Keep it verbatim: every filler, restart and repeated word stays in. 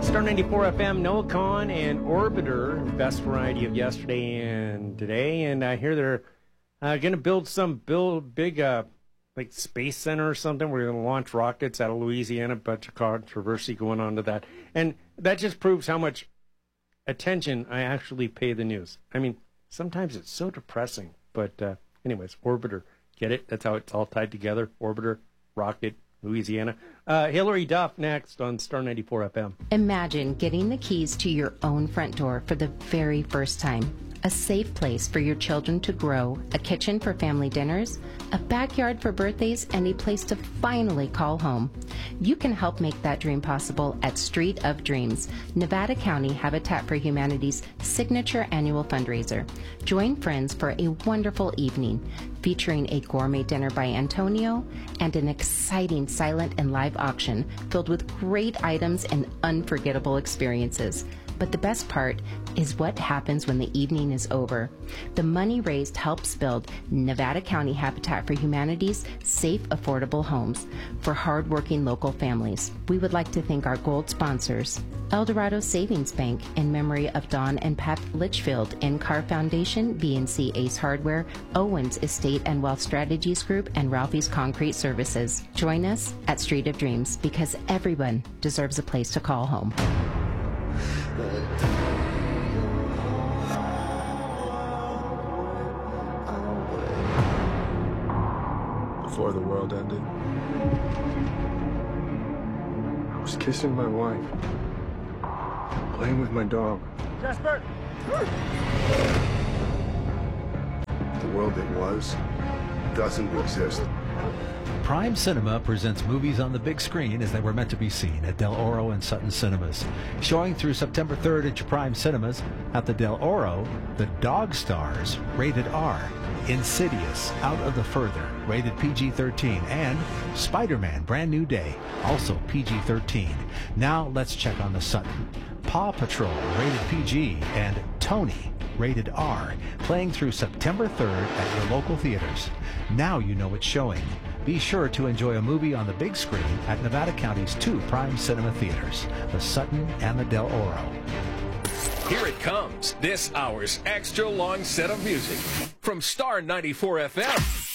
Star ninety-four F M, Noah Kahan and Orbiter, best variety of yesterday and today. And I hear they're uh, going to build some build big uh, like space center or something. We're going to launch rockets out of Louisiana. Bunch of controversy going on to that. And that just proves how much attention I actually pay the news. I mean, sometimes it's so depressing. But uh, anyways, Orbiter, get it? That's how it's all tied together. Orbiter, rocket, Louisiana. Uh, Hillary Duff next on Star ninety-four F M. Imagine getting the keys to your own front door for the very first time. A safe place for your children to grow, a kitchen for family dinners, a backyard for birthdays, and a place to finally call home. You can help make that dream possible at Street of Dreams, Nevada County Habitat for Humanity's signature annual fundraiser. Join friends for a wonderful evening featuring a gourmet dinner by Antonio and an exciting silent and live auction filled with great items and unforgettable experiences. But the best part is what happens when the evening is over. The money raised helps build Nevada County Habitat for Humanity's safe, affordable homes for hardworking local families. We would like to thank our gold sponsors, El Dorado Savings Bank in memory of Don and Pat Litchfield, N-Car Foundation, B and C Ace Hardware, Owens Estate and Wealth Strategies Group, and Ralphie's Concrete Services. Join us at Street of Dreams because everyone deserves a place to call home. Before the world ended, I was kissing my wife, playing with my dog. Jasper! The world that was doesn't exist. Prime Cinema presents movies on the big screen as they were meant to be seen at Del Oro and Sutton Cinemas. Showing through September third at your Prime Cinemas at the Del Oro, The Dog Stars, rated R, Insidious, Out of the Further, rated P G thirteen, and Spider-Man, Brand New Day, also P G thirteen. Now let's check on the Sutton. Paw Patrol, rated P G, and Tony, rated R, playing through September third at your local theaters. Now you know it's showing. Be sure to enjoy a movie on the big screen at Nevada County's two Prime Cinema theaters, the Sutton and the Del Oro. Here it comes, this hour's extra long set of music from Star ninety-four F M.